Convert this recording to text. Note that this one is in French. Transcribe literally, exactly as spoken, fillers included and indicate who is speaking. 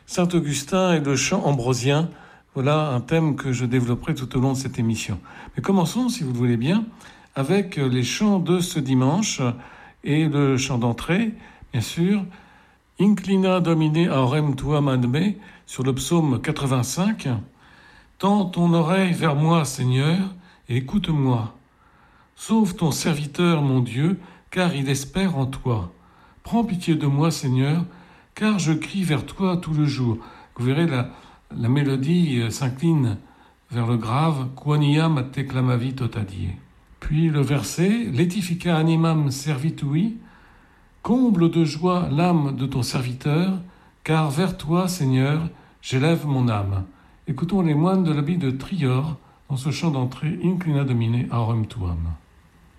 Speaker 1: Saint Augustin et le chant ambrosien, voilà un thème que je développerai tout au long de cette émission. Mais commençons, si vous le voulez bien, avec les chants de ce dimanche et le chant d'entrée, bien sûr, Inclina Domine aurem tuam ad me, sur le psaume quatre-vingt-cinq. Tends ton oreille vers moi, Seigneur, et écoute-moi. Sauve ton serviteur, mon Dieu, car il espère en toi. Prends pitié de moi, Seigneur, car je crie vers toi tout le jour. Vous verrez, la, la mélodie s'incline vers le grave, quoniam ad te clamavi totadie. Puis le verset, Letifica animam servitui, comble de joie l'âme de ton serviteur, car vers toi, Seigneur, j'élève mon âme. Écoutons les moines de l'abbaye de Trior dans ce chant d'entrée, Inclina Domine aurem tuam.